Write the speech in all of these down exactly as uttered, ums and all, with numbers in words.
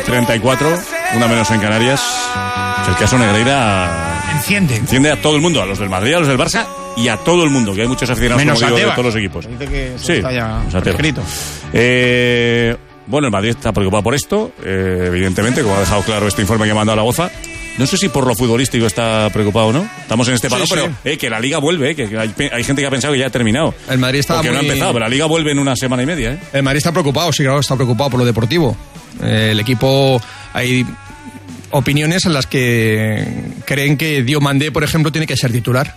treinta y cuatro, una menos en Canarias. El caso Negreira enciende. enciende a todo el mundo, a los del Madrid, a los del Barça y a todo el mundo, que hay muchos aficionados menos como digo, de Tebas. todos los equipos. Dice que Sí, está ya escrito. escrito. Eh, bueno, el Madrid está preocupado por esto, eh, evidentemente, como ha dejado claro este informe que ha mandado la Goza. No sé si por lo futbolístico está preocupado o no. Estamos en este palo, Sí, pero sí. eh, que la Liga vuelve, eh, que hay, hay gente que ha pensado que ya ha terminado. El Madrid está Porque muy... no ha empezado, pero la Liga vuelve en una semana y media. ¿eh? El Madrid está preocupado, sí, claro, está preocupado por lo deportivo. Eh, el equipo... Hay opiniones en las que creen que Diomandé, por ejemplo, tiene que ser titular.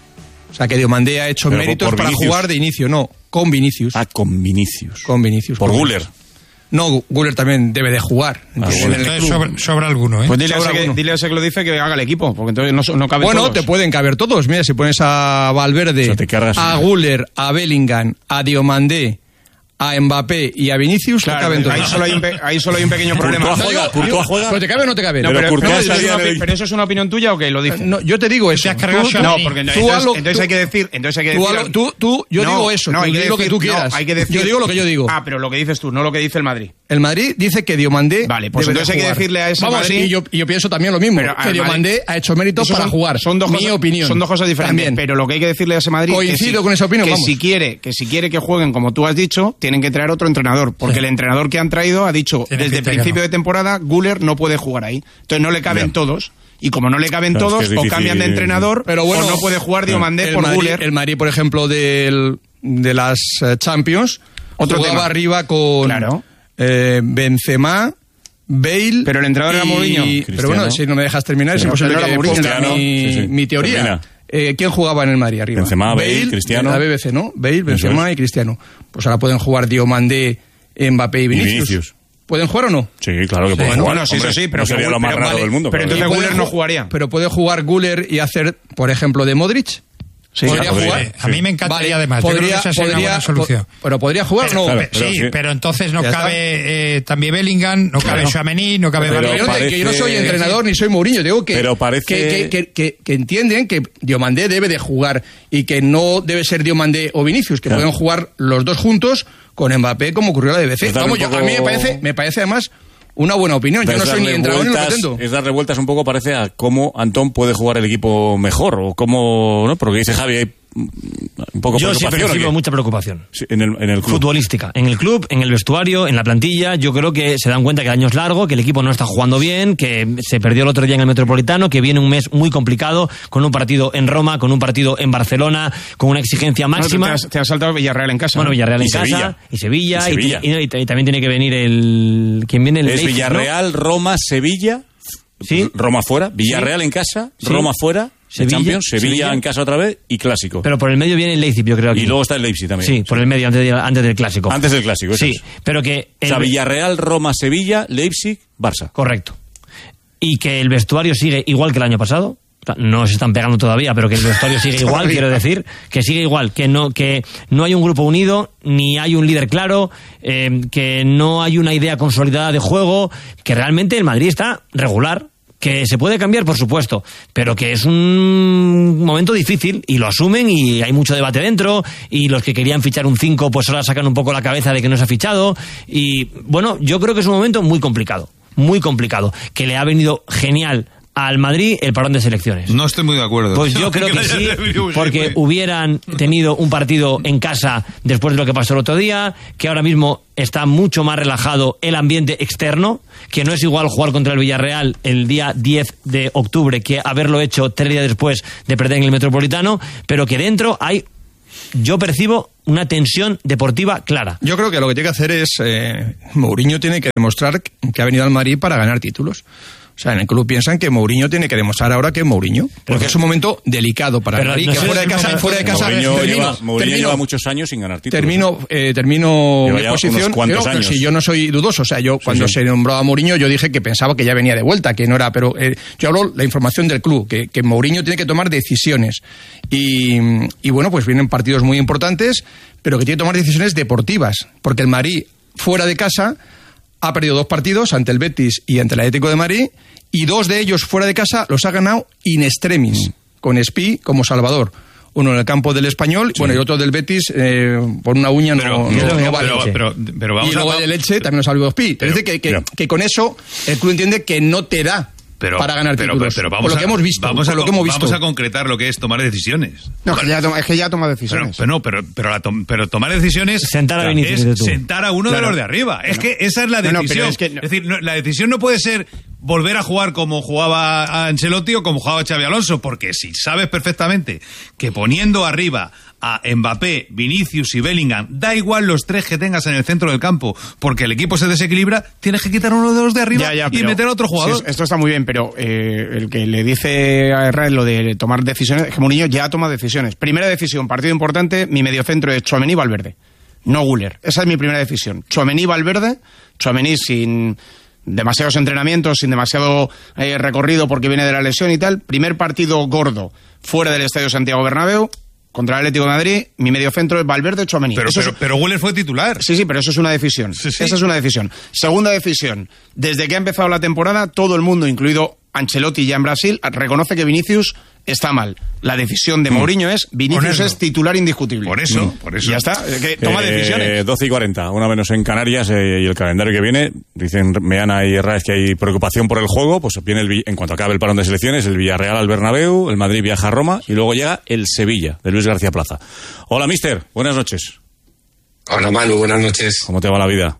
O sea, que Diomandé ha hecho Pero por- méritos por para Vinicius. jugar de inicio. No, con Vinicius. Ah, con Vinicius. Con Vinicius. Por con Güler. No, Güler también debe de jugar. Ah, en bueno. el Entonces club. sobra, sobra alguno, ¿eh? Pues dile a, Sobra ese que, uno. dile a ese que lo dice que haga el equipo, porque entonces no, no caben Bueno, todos. te pueden caber todos. Mira, si pones a Valverde, O sea, te cargas- a Güler, a Bellingham, a Diomandé, a Mbappé y a Vinicius, Claro, te caben todos. ahí, solo hay un pe- ahí solo hay un pequeño problema. Courtois juega, Courtois juega. ¿Pero te cabe o no te cabe? No, Pero pero, Courtois no, estaría eso es una, en el- pero eso es una opinión tuya o que lo dice. No, yo te digo eso. Te has cargado Tú- a No, Tchouaméni. porque tú entonces, hazlo- entonces tú- hay que decir, entonces hay que Tú, decir, hazlo- tú, tú, yo No, digo eso, no, tú hay que di lo que tú decir- no, quieras. hay que decir- Yo digo lo que yo digo. Ah, pero lo que dices tú, no lo que dice el Madrid. El Madrid dice que Diomandé Vale, pues debe de entonces hay que jugar. decirle a ese Vamos, Madrid- y yo, y yo pienso también lo mismo, Pero al que Diomandé Madrid- ha hecho méritos Eso para son- jugar. Son dos Mi cosas, opinión. Son dos cosas diferentes. También. Pero lo que hay que decirle a ese Madrid Coincido que si, con esa opinión, que vamos. si quiere, que si quiere que jueguen como tú has dicho, tienen que traer otro entrenador, porque Sí. el entrenador que han traído ha dicho Tiene desde el pinta que principio no. de temporada Güler no puede jugar ahí. Entonces no le caben Bien. todos. Y como no le caben Claro, es todos, que es o difícil. cambian de entrenador, Pero bueno, o no puede jugar Diomandé el por Madrid, Güler. el Madrid, por ejemplo, del, de las eh, Champions, Otro jugaba tema. arriba con Claro. eh, Benzema, Bale... Pero el entrenador era y- Mourinho. Pero bueno, Cristiano. si no me dejas terminar, es Pero imposible no era que Mourinho, cumpla Cristiano. mi, Sí, sí. mi teoría. Termina. Eh, ¿Quién jugaba en el Madrid arriba? Benzema, Bale, Cristiano. La B B C, ¿no? Bale, Benzema es. y Cristiano. Pues ahora pueden jugar Diomandé, Mbappé y Vinicius. Vinicius. ¿Pueden jugar o no? Sí, claro que puede Bueno, jugar. bueno, sí, Hombre, eso sí, pero no sería que lo más Güler- raro vale, del mundo. pero claro. entonces Y puede Güler no ju- jugaría. Pero puede jugar Güler y hacer, por ejemplo, de Modric. Sí, ¿Podría podría. jugar? A mí me encantaría además. Yo creo que esa sería una buena solución. po- pero podría jugar, Pero, no. claro, pe- pero sí, sí. pero entonces no Ya cabe eh, también Bellingham, no cabe Claro. Tchouaméni, no cabe Pero Que Valverde. yo, no te- que yo no soy parece- entrenador ni soy Mourinho, digo que, Pero parece- que, que, que- que entienden que Diomandé debe de jugar y que no debe ser Diomandé o Vinicius, que Claro. pueden jugar los dos juntos con Mbappé como ocurrió en la D B C. Es darle Vamos, un yo- poco- a mí me parece, me parece además una buena opinión. Pero Yo no es soy ni darle entrenador ni lo vueltas- pretendo. Es darle vueltas un poco, parece, a cómo Antón puede jugar el equipo mejor, o cómo, ¿no? Porque dice Javi, hay mm, un poco Yo sí preocupación. ¿o percibo qué? mucha preocupación. Sí, en el, en el club. Futbolística. En el club, en el vestuario, en la plantilla, yo creo que se dan cuenta que el año es largo, que el equipo no está jugando bien, que se perdió el otro día en el Metropolitano, que viene un mes muy complicado, con un partido en Roma, con un partido en Barcelona, con una exigencia No, te, máxima. has, te has saltado Villarreal en casa. Bueno, ¿no? Villarreal en Y casa, Sevilla. y Sevilla, Y Sevilla. y, y- y- y también tiene que venir el... ¿Quién viene? El Es Leipzig, ¿no? Villarreal, Roma, Sevilla. Sí. Roma fuera, Villarreal en casa, Sí. Roma fuera, Sevilla, Champions, Sevilla, Sevilla. en casa otra vez y clásico. Pero por el medio viene el Leipzig, yo creo. Aquí. Y luego está el Leipzig también. Sí, por el medio, antes, de- antes del clásico. Antes del clásico, eso Sí, es. pero que... O sea, el- Villarreal, Roma, Sevilla, Leipzig, Barça. Correcto. Y que el vestuario sigue igual que el año pasado. No se están pegando todavía, pero que el vestuario sigue igual, quiero decir, que sigue igual, que no, que no hay un grupo unido, ni hay un líder claro, eh, que no hay una idea consolidada de juego, que realmente el Madrid está regular. Que se puede cambiar, por supuesto, pero que es un momento difícil y lo asumen y hay mucho debate dentro y los que querían fichar un cinco pues ahora sacan un poco la cabeza de que no se ha fichado y bueno, yo creo que es un momento muy complicado, muy complicado, que le ha venido genial al Madrid el parón de selecciones. No estoy muy de acuerdo. Pues yo creo que sí, porque hubieran tenido un partido en casa después de lo que pasó el otro día, que ahora mismo está mucho más relajado el ambiente externo, que no es igual jugar contra el Villarreal el día diez de octubre que haberlo hecho tres días después de perder en el Metropolitano, pero que dentro hay, yo percibo una tensión deportiva clara. Yo creo que lo que tiene que hacer es, eh, Mourinho tiene que demostrar que ha venido al Madrid para ganar títulos. O sea, en el club piensan que Mourinho tiene que demostrar ahora que es Mourinho, porque Pero- es un momento delicado para el Pero Madrid, no que sé fuera de si es casa, el fuera de casa, Mourinho termino, lleva, Mourinho termino, lleva muchos años sin ganar títulos. termino, eh, termino Lleva mi ya posición. unos cuantos Yo, años. Si yo no soy dudoso, o sea, yo cuando sí. se nombraba a Mourinho, yo dije que pensaba que ya venía de vuelta, que no era, pero eh, yo hablo la información del club, que, que Mourinho tiene que tomar decisiones. Y, y bueno, pues vienen partidos muy importantes, pero que tiene que tomar decisiones deportivas, porque el Madrid, fuera de casa, ha perdido dos partidos ante el Betis y ante el Atlético de Madrid, y dos de ellos fuera de casa los ha ganado in extremis, con Espí como salvador. uno en el campo del Español, sí. bueno, y otro del Betis, eh, por una uña pero, no, no, pero, no vale. Pero, pero, pero vamos y luego a... de leche también nos salve dos pi. Pero, es decir, que, que, que con eso el club entiende que no te da pero, para ganar pero, títulos. Pero, pero vamos por lo a, que hemos visto. Vamos a, lo que hemos visto. Vamos a concretar lo que es tomar decisiones. No, que ya toma, es que ya toma decisiones. Pero, pero, pero, pero, la tom, pero tomar decisiones sentar a Vinicius, es sentar a uno claro. de los de arriba. Bueno. Es que esa es la decisión. No, no, es, que no. es decir, no, la decisión no puede ser volver a jugar como jugaba Ancelotti o como jugaba Xabi Alonso, porque si sabes perfectamente que poniendo arriba a Mbappé, Vinicius y Bellingham, da igual los tres que tengas en el centro del campo, porque el equipo se desequilibra, tienes que quitar uno de los de arriba ya, ya, y meter a otro jugador. Sí, esto está muy bien, pero eh, el que le dice a Herrera lo de tomar decisiones, es que Mourinho ya toma decisiones. Primera decisión, partido importante, mi mediocentro es Tchouaméni Valverde, no Güler. Esa es mi primera decisión. Tchouaméni Valverde, Tchouaméni sin demasiados entrenamientos, sin demasiado eh, recorrido porque viene de la lesión y tal. Primer partido gordo fuera del Estadio Santiago Bernabéu contra el Atlético de Madrid, mi mediocentro es Valverde, Tchouaméni. Pero, pero, es... pero Güler fue titular. Sí, sí, pero eso es una decisión. Sí, sí. Esa es una decisión. Segunda decisión. Desde que ha empezado la temporada, todo el mundo, incluido Ancelotti ya en Brasil, reconoce que Vinicius está mal. La decisión de mm. Mourinho es Vinicius Ponerlo. es titular indiscutible. Por eso, mm. por eso. Y ya está. Que toma eh, decisiones. doce y cuarenta, una menos en Canarias eh, y el calendario que viene. Dicen Meana y Herrera que hay preocupación por el juego. Pues viene el, en cuanto acabe el parón de selecciones, el Villarreal al Bernabéu, el Madrid viaja a Roma y luego llega el Sevilla de Luis García Plaza. Hola, mister. Buenas noches. Hola, Manu. Buenas noches. ¿Cómo te va la vida?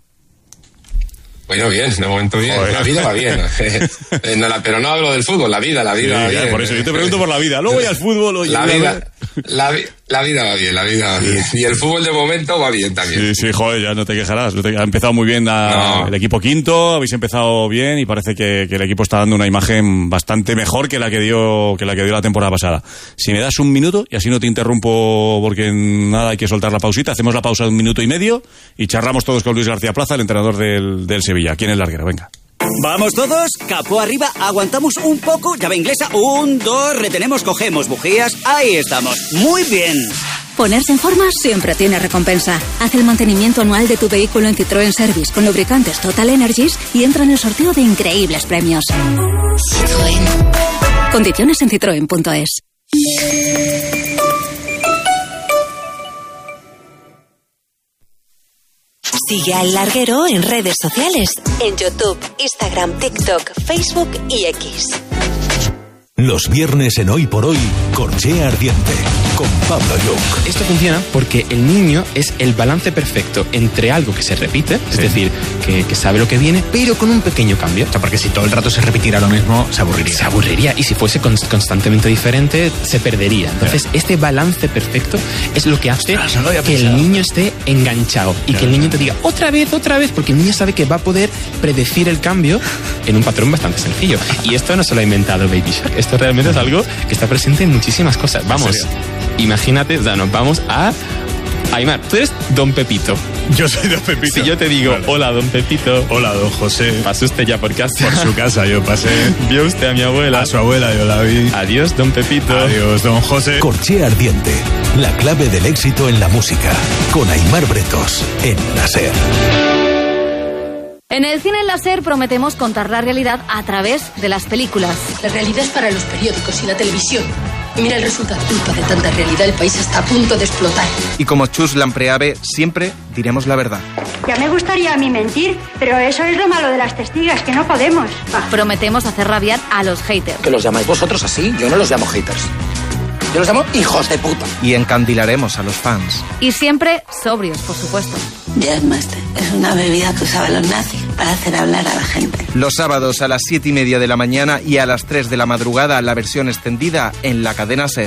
Bueno, bien, de momento bien. Joder. La vida va bien. no, la, pero no hablo del fútbol, la vida, la vida sí, va bien. Por eso yo te pregunto por la vida. Luego voy al fútbol. Oye, la vida, la, la vida va bien, la vida va bien. Y el fútbol de momento va bien también. Sí, sí, joder, ya no te quejarás. Ha empezado muy bien la, no. el equipo quinto, habéis empezado bien y parece que, que el equipo está dando una imagen bastante mejor que la que dio que la que dio la temporada pasada. Si me das un minuto, y así no te interrumpo porque nada, hay que soltar la pausita, hacemos la pausa de un minuto y medio y charlamos todos con Luis García Plaza, el entrenador del, del Sevilla. Aquí en el larguero, venga. Vamos todos, capó arriba, aguantamos un poco, llave inglesa, un, dos, retenemos, cogemos bujías, ahí estamos, muy bien. Ponerse en forma siempre tiene recompensa. Haz el mantenimiento anual de tu vehículo en Citroën Service con lubricantes Total Energies y entra en el sorteo de increíbles premios. Citroën. Condiciones en citroen punto es. Sigue al Larguero en redes sociales, en YouTube, Instagram, TikTok, Facebook y X. Los viernes en Hoy por Hoy, Corchea Ardiente, con Pablo Young. Esto funciona porque el niño es el balance perfecto entre algo que se repite, es sí. decir, que, que sabe lo que viene, pero con un pequeño cambio. O sea, porque si todo el rato se repitiera lo mismo, se aburriría. Se aburriría, y si fuese constantemente diferente, se perdería. Entonces, sí. este balance perfecto es lo que hace Ostras, no lo que el niño esté enganchado y sí. que el niño te diga otra vez, otra vez, porque el niño sabe que va a poder predecir el cambio en un patrón bastante sencillo. Y esto no se lo ha inventado Baby Shark, esto realmente es algo que está presente en muchísimas cosas. Vamos, imagínate, o sea, nos vamos a... Aymar, tú eres Don Pepito. Yo soy Don Pepito. Si yo te digo, vale. Hola, Don Pepito. Hola, Don José. Pasó usted ya por casa. Por su casa yo pasé. Vio usted a mi abuela. A su abuela yo la vi. Adiós, Don Pepito. Adiós, Don José. Corchea Ardiente, la clave del éxito en la música. Con Aymar Bretos, en La SER. En el cine láser prometemos contar la realidad a través de las películas. La realidad es para los periódicos y la televisión. Y mira el resultado. Culpa de tanta realidad, el país está a punto de explotar. Y como Chus Lampreave, siempre diremos la verdad. Ya me gustaría a mí mentir, pero eso es lo malo de las testigas, que no podemos. Bah. Prometemos hacer rabiar a los haters. ¿Que los llamáis vosotros así? Yo no los llamo haters. Yo los llamo hijos de puta. Y encandilaremos a los fans. Y siempre sobrios, por supuesto. Jazzmaster es una bebida que usaban los nazis para hacer hablar a la gente. Los sábados a las siete y media de la mañana y a las tres de la madrugada la versión extendida en la cadena SER.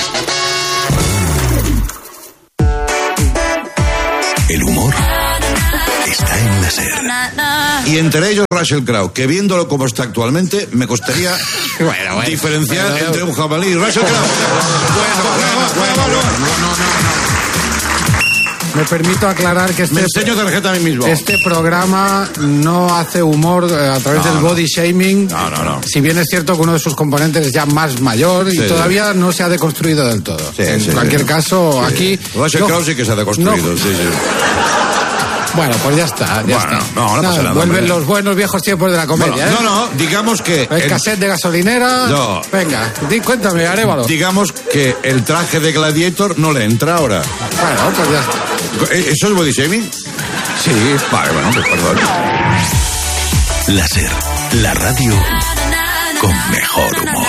El humor está en La SER. Y entre ellos Russell Crowe, que viéndolo como está actualmente, me costaría bueno, bueno, diferenciar bueno, entre un jabalí y Russell Crowe. Bueno, bueno, bueno, no, no, no. Me permito aclarar que este, me enseño tarjeta a mí mismo. Este programa no hace humor a través no, del body no. shaming. No, no, no. Si bien es cierto que uno de sus componentes es ya más mayor sí, y todavía sí. no se ha deconstruido del todo. Sí, en sí, cualquier sí. caso, sí. aquí... Russell Crowe sí que se ha deconstruido, no, sí, sí. Bueno, pues ya está, ya bueno, está. No, no pasa nada. Vuelven hombre. los buenos viejos tiempos de la comedia, Bueno, ¿eh? no, no, digamos que... El, el cassette de gasolinera... No. Venga, di, cuéntame, Arévalo. Digamos que el traje de Gladiator no le entra ahora. Bueno, pues ya está. ¿Eso es body shaming? Sí. Vale, bueno, pues perdón. Láser, la radio con mejor humor.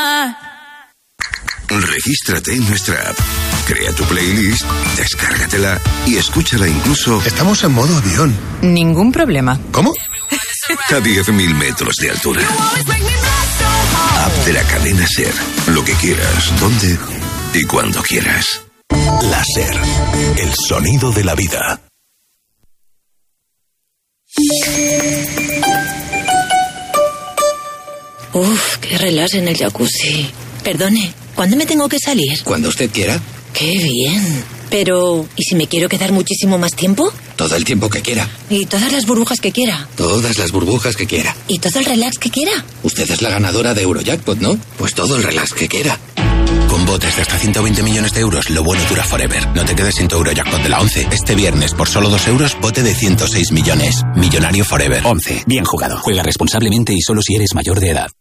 Regístrate en nuestra app, crea tu playlist, descárgatela y escúchala incluso... Estamos en modo avión. Ningún problema. ¿Cómo? A diez mil metros de altura. App de la cadena SER. Lo que quieras, donde y cuando quieras. Láser, el sonido de la vida. Uf, qué relax en el jacuzzi. Perdone, ¿cuándo me tengo que salir? Cuando usted quiera. Qué bien. Pero, ¿y si me quiero quedar muchísimo más tiempo? Todo el tiempo que quiera. ¿Y todas las burbujas que quiera? Todas las burbujas que quiera. ¿Y todo el relax que quiera? Usted es la ganadora de Eurojackpot, ¿no? Pues todo el relax que quiera. Con botes de hasta ciento veinte millones de euros, lo bueno dura forever. No te quedes sin tu Eurojackpot de la once. Este viernes, por solo dos euros, bote de ciento seis millones. Millonario forever. once. Bien jugado. Juega responsablemente y solo si eres mayor de edad.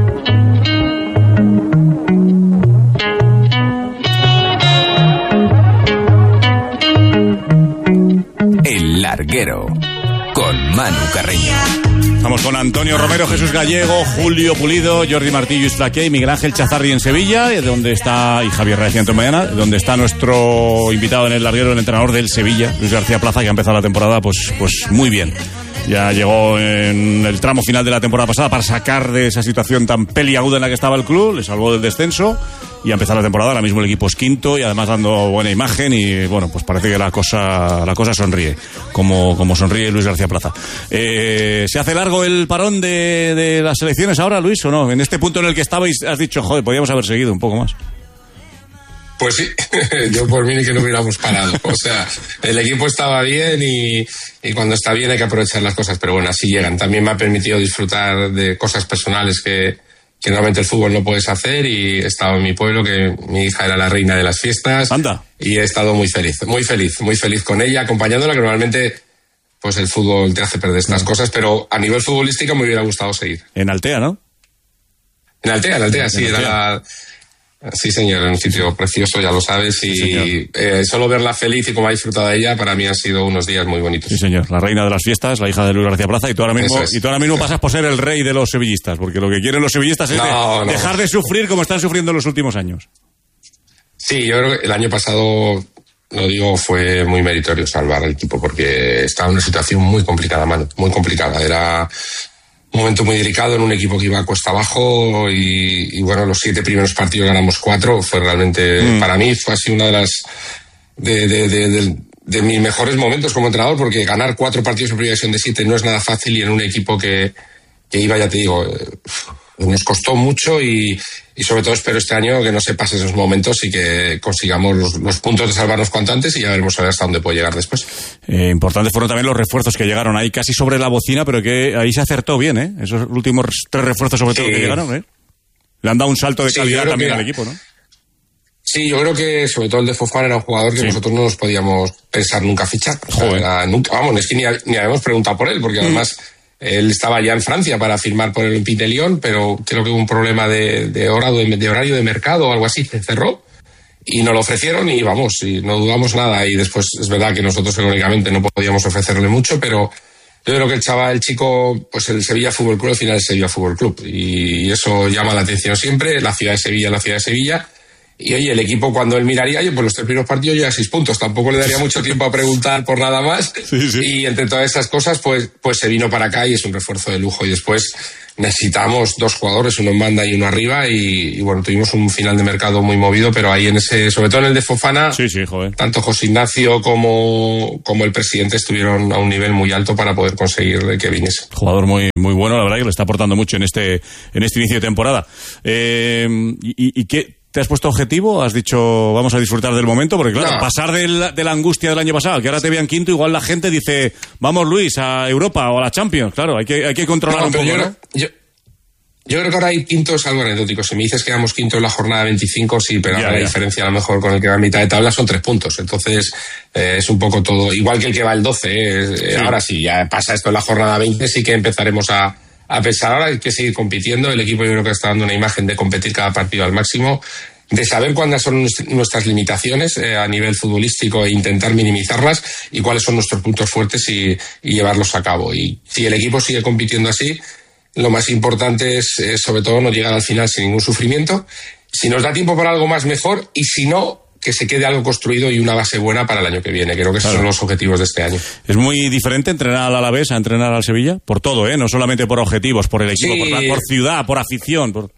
El Larguero, con Manu Carreño. Vamos con Antonio Romero, Jesús Gallego, Julio Pulido, Jordi Martillo Isflaqué y Miguel Ángel Chazarri en Sevilla, donde está, y Javier Reyes dentro mañana, donde está nuestro invitado en el Larguero, el entrenador del Sevilla, Luis García Plaza, que ha empezado la temporada pues, pues muy bien. Ya llegó en el tramo final de la temporada pasada para sacar de esa situación tan peliaguda en la que estaba el club, le salvó del descenso y a empezar la temporada. Ahora mismo el equipo es quinto y además dando buena imagen y bueno, pues parece que la cosa la cosa sonríe, como, como sonríe Luis García Plaza. Eh, ¿Se hace largo el parón de, de las selecciones ahora, Luis, o no? En este punto en el que estabais has dicho, joder, podríamos haber seguido un poco más. Pues sí, yo por mí ni que no hubiéramos parado. O sea, el equipo estaba bien y, y cuando está bien hay que aprovechar las cosas, pero bueno, así llegan. También me ha permitido disfrutar de cosas personales que, que normalmente el fútbol no puedes hacer y he estado en mi pueblo, que mi hija era la reina de las fiestas. Anda. Y he estado muy feliz, muy feliz, muy feliz con ella, acompañándola, que normalmente pues el fútbol te hace perder estas cosas, pero a nivel futbolístico me hubiera gustado seguir. En Altea, ¿no? En Altea, en Altea, sí, en Altea. era la... Sí, señor, en un sitio precioso, ya lo sabes, y sí, eh, solo verla feliz y cómo ha disfrutado de ella, para mí han sido unos días muy bonitos. Sí, señor, la reina de las fiestas, la hija de Luis García Plaza, y tú ahora mismo, es. y tú ahora mismo pasas por ser el rey de los sevillistas, porque lo que quieren los sevillistas es no, de, no. dejar de sufrir como están sufriendo en los últimos años. Sí, yo creo que el año pasado, lo digo, fue muy meritorio salvar al equipo, porque estaba en una situación muy complicada, mano, muy complicada. Era un momento muy delicado en un equipo que iba a cuesta abajo y, y bueno, los siete primeros partidos ganamos cuatro. Fue realmente, mm. para mí, fue así una de las de, de, de, de, de mis mejores momentos como entrenador, porque ganar cuatro partidos en primera división de siete no es nada fácil y en un equipo que, que iba, ya te digo, nos costó mucho y, y sobre todo espero este año que no se pasen esos momentos y que consigamos los, los puntos de salvarnos cuanto antes y ya veremos a ver hasta dónde puede llegar después. Eh, importantes fueron también los refuerzos que llegaron ahí casi sobre la bocina, pero que ahí se acertó bien, ¿eh? Esos últimos tres refuerzos sobre todo sí. que llegaron, ¿eh? Le han dado un salto de sí, calidad también que, al equipo, ¿no? Sí, yo creo que sobre todo el de Fofana era un jugador que sí. nosotros no nos podíamos pensar nunca fichar. O sea, era, nunca, vamos, es que ni, ni habíamos preguntado por él, porque mm. además él estaba ya en Francia para firmar por el Olympique de Lyon, pero creo que hubo un problema de, de, hora, de, de horario de mercado o algo así, se cerró y nos lo ofrecieron y vamos, y no dudamos nada. Y después es verdad que nosotros económicamente no podíamos ofrecerle mucho, pero yo creo que el chaval, el chico, pues el Sevilla Fútbol Club al final es Sevilla Fútbol Club y eso llama la atención siempre, la ciudad de Sevilla, la ciudad de Sevilla. Y oye, el equipo cuando él miraría, oye, pues los tres primeros partidos ya seis puntos, tampoco le daría mucho tiempo a preguntar por nada más. Sí, sí. Y entre todas esas cosas, pues, pues se vino para acá y es un refuerzo de lujo. Y después necesitamos dos jugadores, uno en banda y uno arriba. Y, y bueno, tuvimos un final de mercado muy movido, pero ahí en ese, sobre todo en el de Fofana, sí, sí, joder. Tanto José Ignacio como, como el presidente estuvieron a un nivel muy alto para poder conseguir que viniese. Jugador muy, muy bueno, la verdad que le está aportando mucho en este, en este inicio de temporada. Eh, y, y qué ¿Te has puesto objetivo? ¿Has dicho vamos a disfrutar del momento? Porque claro, no. pasar de la, de la angustia del año pasado, que ahora te vean quinto, igual la gente dice, vamos Luis, a Europa o a la Champions. Claro, hay que, hay que controlar no, un poco, yo, ¿no? Yo, Yo creo que ahora hay quinto es algo anecdótico. Si me dices que vamos quinto en la jornada veinticinco, sí, pero ya, ahora ya. la diferencia a lo mejor con el que va a mitad de tabla son tres puntos. Entonces, eh, es un poco todo, igual que el que va el doce. Eh, sí. Ahora sí, ya pasa esto en la jornada veinte, sí que empezaremos a, a pensar. Ahora hay que seguir compitiendo. El equipo yo creo que está dando una imagen de competir cada partido al máximo, de saber cuáles son nuestras limitaciones eh, a nivel futbolístico e intentar minimizarlas, y cuáles son nuestros puntos fuertes y, y llevarlos a cabo. Y si el equipo sigue compitiendo así, lo más importante es, eh, sobre todo, no llegar al final sin ningún sufrimiento. Si nos da tiempo para algo más, mejor, y si no, que se quede algo construido y una base buena para el año que viene. Creo que esos claro. son los objetivos de este año. Es muy diferente entrenar al Alavés a entrenar al Sevilla, por todo, ¿eh? No solamente por objetivos, por el equipo, sí. por, la, por ciudad, por afición, por...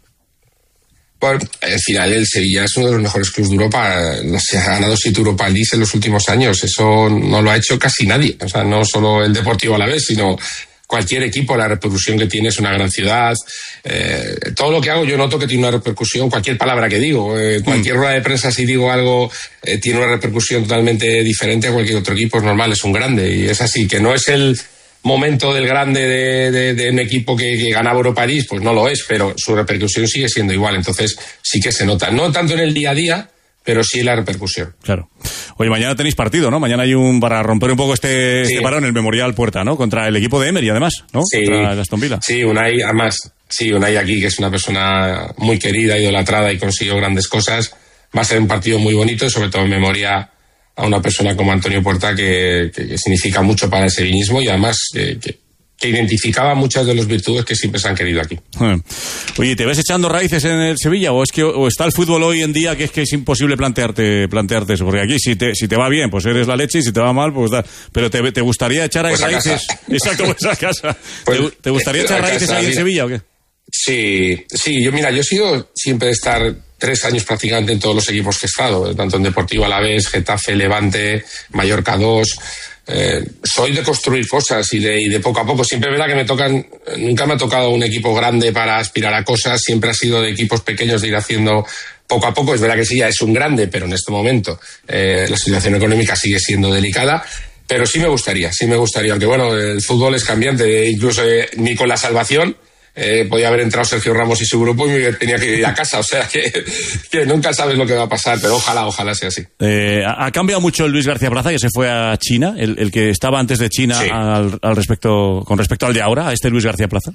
Por, al final el Sevilla es uno de los mejores clubes de Europa. Se ha ganado siete Europa League en los últimos años. Eso no lo ha hecho casi nadie. O sea, no solo el Deportivo Alavés, sino cualquier equipo. La repercusión que tiene, es una gran ciudad. Eh, todo lo que hago yo noto que tiene una repercusión. Cualquier palabra que digo, eh, cualquier rueda de prensa, si digo algo, eh, tiene una repercusión totalmente diferente a cualquier otro equipo. Es normal, es un grande. Y es así, que no es el momento del grande de, de, de un equipo que, que ganaba Europa League, pues no lo es, pero su repercusión sigue siendo igual. Entonces sí que se nota. No tanto en el día a día, pero sí la repercusión. Claro. Oye, mañana tenéis partido, ¿no? Mañana hay un, para romper un poco este, sí. este parón, el Memorial Puerta, ¿no? Contra el equipo de Emery, además, ¿no? Sí. Contra el Aston Villa. Sí, Unai, además, sí, Unai aquí, que es una persona muy querida, idolatrada y consiguió grandes cosas. Va a ser un partido muy bonito y sobre todo en memoria a una persona como Antonio Puerta, que, que, que significa mucho para el sevillismo y además que, que, que identificaba muchas de las virtudes que siempre se han querido aquí. Oye, ¿te ves echando raíces en el Sevilla o es que o está el fútbol hoy en día que es que es imposible plantearte plantearte eso? Porque aquí si te si te va bien, pues eres la leche, y si te va mal, pues da. Pero te, te gustaría echar ahí pues raíces. Exacto, pues a casa. Pues, ¿Te, ¿Te gustaría echar raíces casa, ahí en Sevilla o qué? Sí, sí, yo mira, yo he sido siempre de estar tres años prácticamente en todos los equipos que he estado, tanto en Deportivo Alavés, Getafe, Levante, Mallorca dos. Eh, soy de construir cosas y de, y de poco a poco. Siempre es verdad que me tocan, nunca me ha tocado un equipo grande para aspirar a cosas, siempre ha sido de equipos pequeños de ir haciendo poco a poco. Es verdad que sí, ya es un grande, pero en este momento eh, la situación económica sigue siendo delicada. Pero sí me gustaría, sí me gustaría, aunque bueno, el fútbol es cambiante, incluso eh, ni con la salvación. Eh, podía haber entrado Sergio Ramos y su grupo y me tenía que ir a casa, o sea que, que nunca sabes lo que va a pasar, pero ojalá, ojalá sea así. Eh, ¿Ha cambiado mucho el Luis García Plaza, que se fue a China, el, el que estaba antes de China sí. al, al respecto, con respecto al de ahora, a este Luis García Plaza?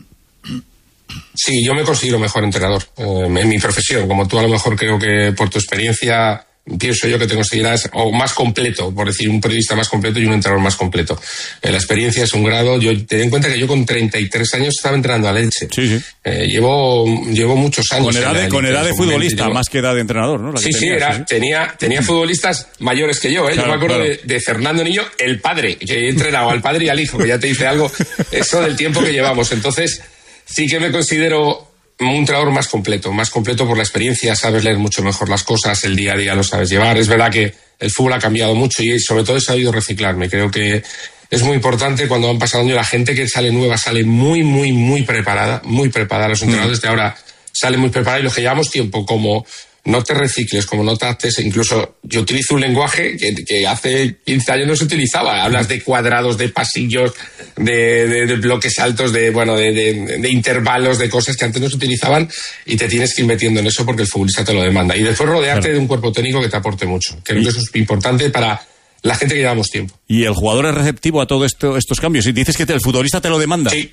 Sí, yo me considero mejor entrenador eh, en mi profesión, como tú a lo mejor creo que por tu experiencia pienso yo que te consideras o más completo, por decir, un periodista más completo y un entrenador más completo. Eh, la experiencia es un grado. Yo ten en cuenta que yo con treinta y tres años estaba entrenando al Elche. Sí, sí. Eh, llevo, llevo muchos años. Con edad de, con edad de futbolista, llevo... más que edad de entrenador, ¿no? La sí, que sí, tenía, era, sí, sí. Tenía, tenía futbolistas mayores que yo, ¿eh? Claro, yo me acuerdo claro. de, de Fernando Niño, el padre, que he entrenado al padre y al hijo, que ya te dice algo, eso del tiempo que llevamos. Entonces, sí que me considero un entrenador más completo, más completo por la experiencia, sabes leer mucho mejor las cosas, el día a día lo sabes llevar. Es verdad que el fútbol ha cambiado mucho y sobre todo he sabido reciclarme. Creo que es muy importante cuando han pasado años, la gente que sale nueva sale muy, muy, muy preparada, muy preparada. Los entrenadores de ahora salen muy preparados y los que llevamos tiempo, como no te recicles, como no te haces, incluso yo utilizo un lenguaje que, que hace quince años no se utilizaba. Hablas de cuadrados, de pasillos, de, de, de bloques altos, de bueno, de, de, de intervalos, de cosas que antes no se utilizaban y te tienes que ir metiendo en eso porque el futbolista te lo demanda. Y después rodearte claro. de un cuerpo técnico que te aporte mucho. Creo que eso es importante para la gente que llevamos tiempo. ¿Y el jugador es receptivo a todos esto, estos cambios? ¿Y dices que el futbolista te lo demanda? Sí.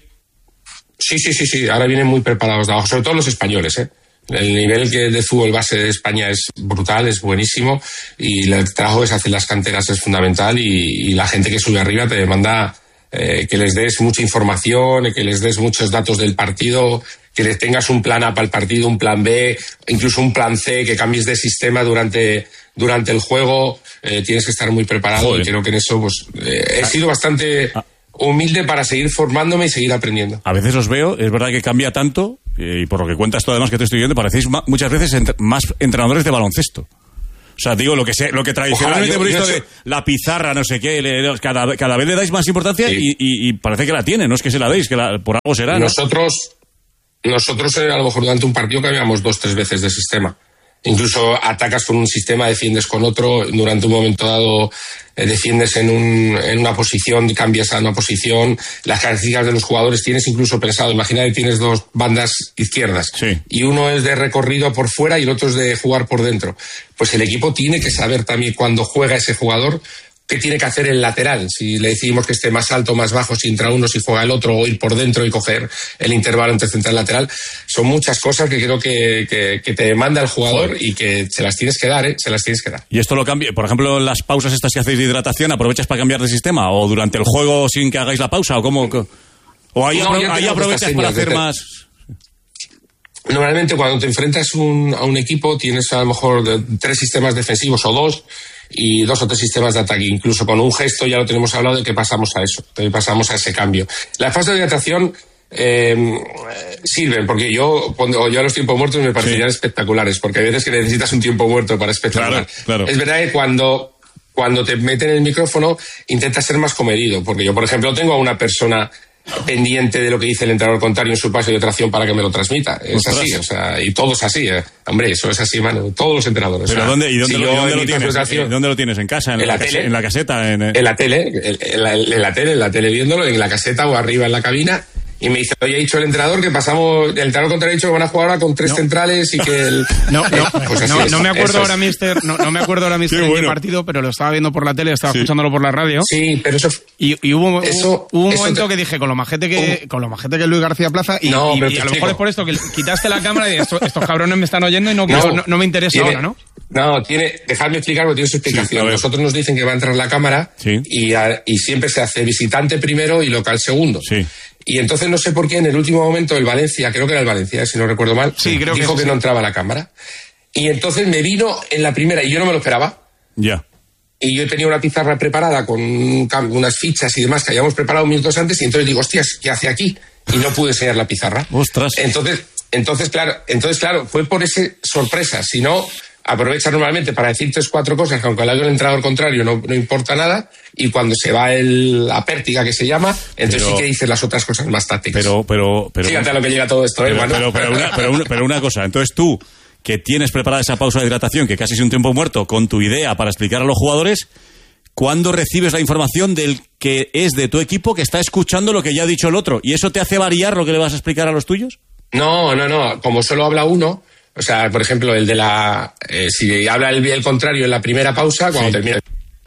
Sí, sí, sí, sí. Ahora vienen muy preparados de abajo, sobre todo los españoles, ¿eh? El nivel que de fútbol base de España es brutal, es buenísimo y el trabajo que se hace en las canteras es fundamental y, y la gente que sube arriba te demanda eh, que les des mucha información, que les des muchos datos del partido, que les tengas un plan A para el partido, un plan B, incluso un plan C, que cambies de sistema durante, durante el juego. Eh, tienes que estar muy preparado. Joder. Y creo que en eso pues eh, he sido bastante humilde para seguir formándome y seguir aprendiendo. A veces os veo, es verdad que cambia tanto, y por lo que cuentas tú además que te estoy viendo, parecéis ma- muchas veces ent- más entrenadores de baloncesto. O sea, digo, lo que sé, lo que tradicionalmente hemos visto de la pizarra, no sé qué, le, cada, cada vez le dais más importancia sí. y, y, y parece que la tiene, no es que se la deis, que la, por algo será, ¿no? Nosotros, nosotros eh, a lo mejor durante un partido cambiamos dos, tres veces de sistema. incluso atacas con un sistema, defiendes con otro, durante un momento dado eh, defiendes en, un, en una posición, cambias a una posición, las características de los jugadores tienes incluso pensado, imagina que tienes dos bandas izquierdas, sí. y uno es de recorrido por fuera y el otro es de jugar por dentro. Pues el equipo tiene que saber también cuando juega ese jugador qué tiene que hacer el lateral, si le decimos que esté más alto, más bajo, si entra uno, si juega el otro, o ir por dentro y coger el intervalo entre central y lateral. Son muchas cosas que creo que, que, que te demanda el jugador Joder. y que se las tienes que dar, ¿eh? Se las tienes que dar. Y esto lo cambia, por ejemplo, en las pausas estas que hacéis de hidratación, ¿aprovechas para cambiar de sistema? ¿O durante el juego sin que hagáis la pausa? ¿O cómo? ¿O ahí, no, apro- ahí aprovechas para hacer más...? Normalmente cuando te enfrentas un, a un equipo tienes a lo mejor de, tres sistemas defensivos o dos, y dos o tres sistemas de ataque. Incluso con un gesto ya lo tenemos hablado de que pasamos a eso, que pasamos a ese cambio. Las fases de hidratación eh, sirven, porque yo cuando yo a los tiempos muertos me parecerían sí. espectaculares, porque hay veces que necesitas un tiempo muerto para espectacular. Claro, claro. Es verdad que cuando, cuando te meten el micrófono intentas ser más comedido, porque yo, por ejemplo, tengo a una persona pendiente de lo que dice el entrenador contrario en su paso de tracción para que me lo transmita. Es Ostras. así, o sea, y todo es así, ¿eh? Hombre, eso es así, mano, todos los entrenadores. ¿Pero o sea, dónde, y dónde, si lo, ¿y dónde lo tienes? Tracción, ¿Dónde lo tienes? ¿En casa? ¿En, en la, la tele? ¿En la caseta? En, en la tele, en la, en la tele, en la tele viéndolo, en la caseta o arriba en la cabina. Y me dice, oye, ha dicho el entrenador que pasamos, el entrenador contrario ha dicho que van a jugar ahora con tres no. centrales y que el... No, no, pues no, no me acuerdo ahora, mister, no, no me acuerdo ahora, mister, en bueno. qué partido, pero lo estaba viendo por la tele, estaba sí. escuchándolo por la radio. Sí, pero eso... Y, y hubo, eso, hubo un eso momento te... que dije, con lo majete que, uh. con lo majete que es Luis García Plaza, y, no, y, y a lo mejor es por esto que quitaste la cámara y esto, estos cabrones me están oyendo y no, no, no, no me interesa tiene, ahora, ¿no? No, tiene, dejadme explicar porque tiene su explicación. Sí, nosotros nos dicen que va a entrar la cámara sí. y, a, y siempre se hace visitante primero y local segundo. Sí. Y entonces no sé por qué en el último momento el Valencia, creo que era el Valencia, si no recuerdo mal, sí, creo dijo que, que sí. no entraba la cámara. Y entonces me vino en la primera y yo no me lo esperaba. Ya. Yeah. Y yo tenía una pizarra preparada con unas fichas y demás que habíamos preparado minutos antes y entonces digo, hostias, ¿qué hace aquí? Y no pude enseñar la pizarra. Ostras. Entonces, entonces, claro, entonces, claro, fue por esa sorpresa. Si no, aprovecha normalmente para decir tres, cuatro cosas que aunque le haga el entrenador contrario no, no importa nada, y cuando se va el, la pértiga que se llama, entonces pero, sí que dices las otras cosas más tácticas. Pero, pero, pero... Fíjate a lo que llega todo esto, pero, ¿eh, pero, pero, una, pero, una, pero una cosa, entonces tú, que tienes preparada esa pausa de hidratación, que casi es un tiempo muerto, con tu idea para explicar a los jugadores, ¿cuándo recibes la información del que es de tu equipo que está escuchando lo que ya ha dicho el otro? ¿Y eso te hace variar lo que le vas a explicar a los tuyos? No, no, no, como solo habla uno... O sea, por ejemplo, el de la... Eh, si habla el, el contrario en la primera pausa, cuando sí. termina...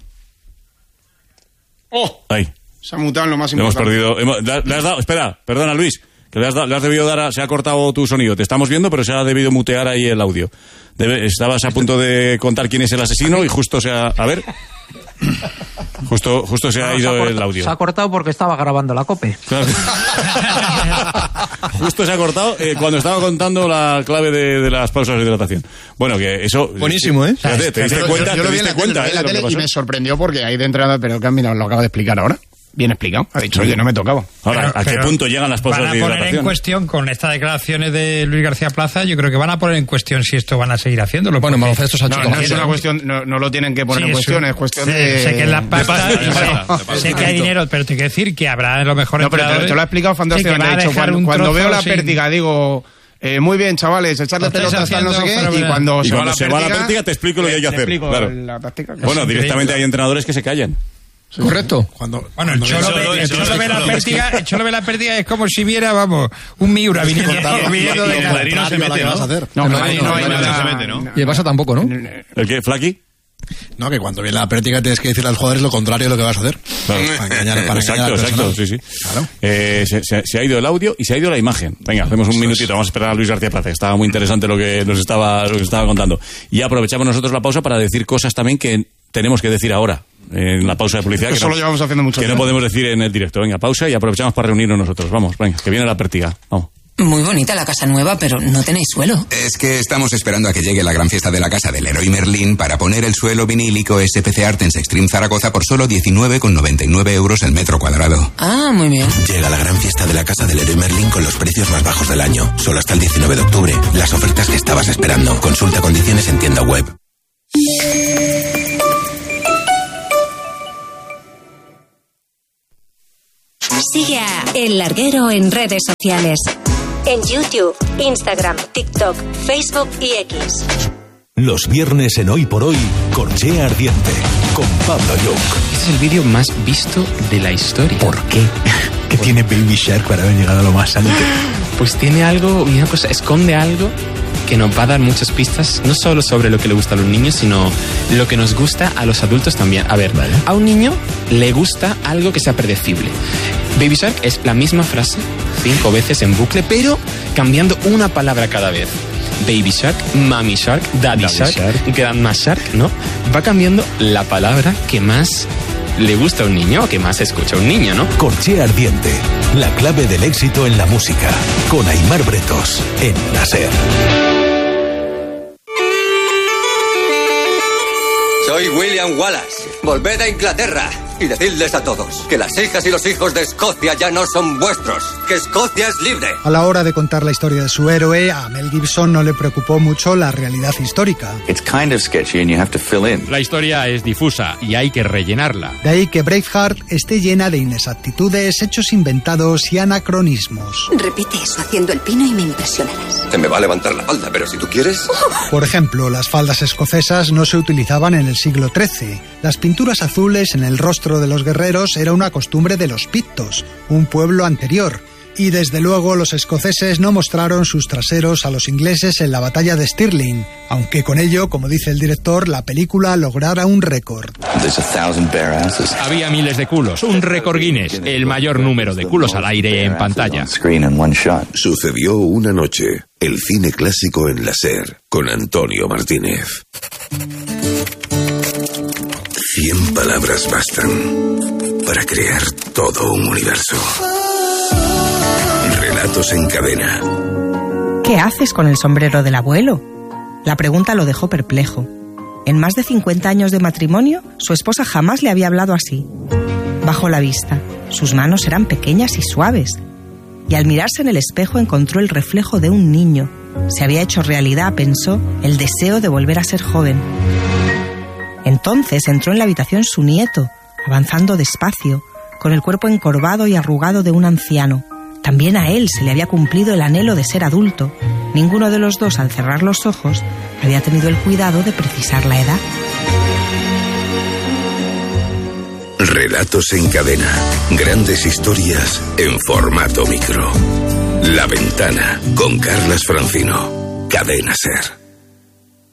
¡Oh! Ahí. Se ha mutado en lo más le importante. Hemos perdido... Hemos, le, le has dado... Espera, perdona, Luis. Que le has, dado, le has debido dar... A, se ha cortado tu sonido. Te estamos viendo, pero se ha debido mutear ahí el audio. Debe, estabas a punto de contar quién es el asesino y justo se ha... A ver... Justo, justo se ha no, ido se ha cortado, el audio. Se ha cortado porque estaba grabando la COPE. Claro. Justo se ha cortado eh, cuando estaba contando la clave de, de las pausas de hidratación. Bueno, que eso... Buenísimo, ¿eh? Fíjate, ¿te diste yo, cuenta? Yo, yo ¿te lo vi diste en la cuenta, tele, eh, la tele y me sorprendió porque ahí de entrada, pero que mira, lo acabo de explicar ahora. Bien explicado. Ha dicho, oye, no me tocaba. Ahora, ¿a qué punto llegan las pausas de hidratación? Van a poner en cuestión, con estas declaraciones de Luis García Plaza, yo creo que van a poner en cuestión si esto van a seguir haciéndolo. Bueno, baloncesto se ha hecho no, no es una cuestión, no, no lo tienen que poner sí, en cuestión, es cuestión sé, de... Sé que es la pasta, de pasta, sé, sé que hay dinero, pero te quiero decir que habrá lo mejor... No, pero te, te lo ha explicado fantásticamente. Sí, dicho, cuando cuando veo la pértiga, digo... Eh, muy bien, chavales, echarle pelotas al no sé qué, y cuando, y se, cuando va se va la pértiga te explico lo que hay que hacer. Claro. La táctica, bueno, directamente hay entrenadores que se callan. Sí. Correcto. Cuando, bueno, el Cholo ve, el Cholo ve la pértiga, el Cholo ve la pértiga es como si viera, vamos, un Miura viniendo, viniendo de Madrid no se mete, ¿no? No, no se mete, ¿no? Y el Barça tampoco, ¿no? ¿El qué, Flaky? No, que cuando viene la pértiga tienes que decirle a los jugadores lo contrario de lo que vas a hacer. Claro. Para engañar, para exacto, engañar exacto, sí, sí. Claro. Eh, se, se, se ha ido el audio y se ha ido la imagen. Venga, hacemos un minutito, vamos a esperar a Luis García Plaza. Estaba muy interesante lo que nos estaba, lo que estaba contando. Y aprovechamos nosotros la pausa para decir cosas también que tenemos que decir ahora, en la pausa de publicidad. Eso que lo no, llevamos haciendo mucho Que tiempo. no podemos decir en el directo. Venga, pausa y aprovechamos para reunirnos nosotros. Vamos, venga, que viene la pértiga. Vamos. Muy bonita la casa nueva, pero no tenéis suelo. Es que estamos esperando a que llegue la gran fiesta de la casa del Leroy Merlin para poner el suelo vinílico S P C Artens Extreme Zaragoza por solo diecinueve con noventa y nueve euros el metro cuadrado. Ah, muy bien. Llega la gran fiesta de la casa del Leroy Merlin con los precios más bajos del año. Solo hasta el diecinueve de octubre. Las ofertas que estabas esperando. Consulta condiciones en tienda web. Sigue a El Larguero en redes sociales. En YouTube, Instagram, TikTok, Facebook y X. Los viernes en Hoy por Hoy, Corchea Ardiente, con Pablo Young. Este es el vídeo más visto de la historia. ¿Por qué? ¿Qué tiene Baby Shark para haber llegado a lo más alto? Pues tiene algo, una cosa, esconde algo que nos va a dar muchas pistas, no solo sobre lo que le gusta a los niños, sino lo que nos gusta a los adultos también. A ver, ¿vale? A un niño le gusta algo que sea predecible. Baby Shark es la misma frase cinco veces en bucle, pero cambiando una palabra cada vez. Baby Shark, Mommy Shark, Daddy, Daddy Shark, Shark, Grandma Shark, ¿no? Va cambiando la palabra que más le gusta a un niño o que más escucha a un niño, ¿no? Corchea Ardiente, la clave del éxito en la música, con Aimar Bretos, en la SER. Soy William Wallace. Volved a Inglaterra y decidles a todos que las hijas y los hijos de Escocia ya no son vuestros, que Escocia es libre. A la hora de contar la historia de su héroe, a Mel Gibson no le preocupó mucho la realidad histórica. It's kind of sketchy and you have to fill in. La historia es difusa y hay que rellenarla. De ahí que Braveheart esté llena de inexactitudes, hechos inventados y anacronismos. Repite eso haciendo el pino y me impresionarás. Se me va a levantar la falda, pero si tú quieres... Por ejemplo, las faldas escocesas no se utilizaban en el siglo trece. Las pinturas azules en el rostro de los guerreros era una costumbre de los pictos, un pueblo anterior. Y desde luego los escoceses no mostraron sus traseros a los ingleses en la batalla de Stirling, aunque con ello, como dice el director, la película lograra un récord. Había miles de culos, un récord Guinness, el mayor número de culos al aire en pantalla. Sucedió una noche, el cine clásico en la SER, con Antonio Martínez. Cien palabras bastan para crear todo un universo. Relatos en cadena. ¿Qué haces con el sombrero del abuelo? La pregunta lo dejó perplejo. En más de cincuenta años de matrimonio, su esposa jamás le había hablado así. Bajó la vista. Sus manos eran pequeñas y suaves. Y al mirarse en el espejo encontró el reflejo de un niño. Se había hecho realidad, pensó, el deseo de volver a ser joven. Entonces entró en la habitación su nieto, avanzando despacio, con el cuerpo encorvado y arrugado de un anciano. También a él se le había cumplido el anhelo de ser adulto. Ninguno de los dos, al cerrar los ojos, había tenido el cuidado de precisar la edad. Relatos en cadena. Grandes historias en formato micro. La Ventana, con Carlas Francino. Cadena SER.